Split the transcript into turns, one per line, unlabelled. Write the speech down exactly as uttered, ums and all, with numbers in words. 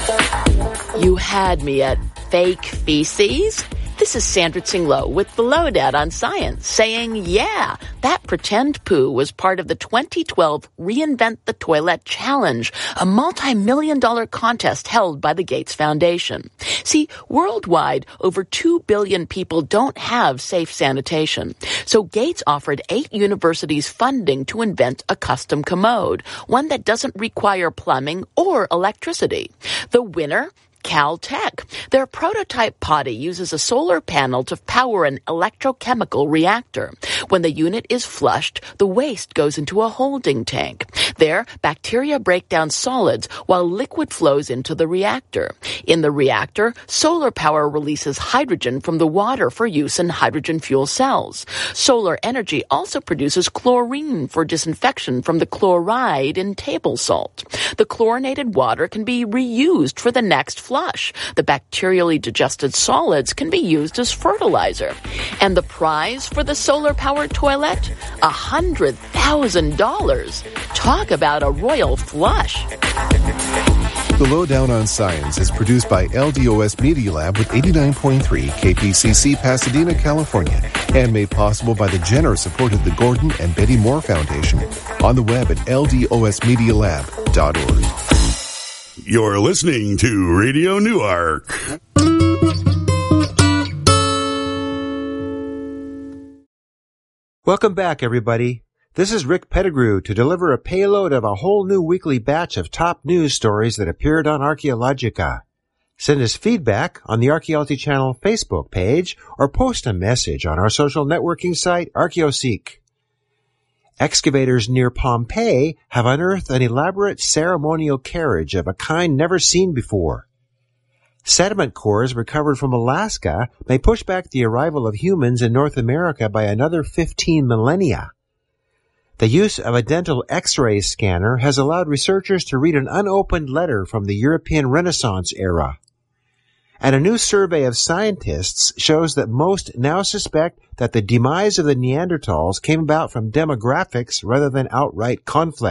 You had me at fake feces? This is Sandra Tsing-Loh with the Lowdown on Science saying, yeah, that pretend poo was part of the twenty twelve Reinvent the Toilet Challenge, a multi-million dollar contest held by the Gates Foundation. See, worldwide, over two billion people don't have safe sanitation. So Gates offered eight universities funding to invent a custom commode, one that doesn't require plumbing or electricity. The winner? Caltech. Their prototype potty uses a solar panel to power an electrochemical reactor. When the unit is flushed, the waste goes into a holding tank. There, bacteria break down solids while liquid flows into the reactor. In the reactor, solar power releases hydrogen from the water for use in hydrogen fuel cells. Solar energy also produces chlorine for disinfection from the chloride in table salt. The chlorinated water can be reused for the next flush. The bacterially digested solids can be used as fertilizer. And the prize for the solar-powered toilet? A hundred thousand dollars. Talk about a royal flush.
The Lowdown on Science is produced by L D O S Media Lab with eighty-nine point three K P C C Pasadena, California, and made possible by the generous support of the Gordon and Betty Moore Foundation. On the web at L D O S media lab dot org.
You're listening to Radio Newark.
Welcome back, everybody. This is Rick Pettigrew to deliver a payload of a whole new weekly batch of top news stories that appeared on Archaeologica. Send us feedback on the Archaeology Channel Facebook page or post a message on our social networking site, ArchaeoSeek. Excavators near Pompeii have unearthed an elaborate ceremonial carriage of a kind never seen before. Sediment cores recovered from Alaska may push back the arrival of humans in North America by another fifteen millennia. The use of a dental X-ray scanner has allowed researchers to read an unopened letter from the European Renaissance era. And a new survey of scientists shows that most now suspect that the demise of the Neanderthals came about from demographics rather than outright conflict.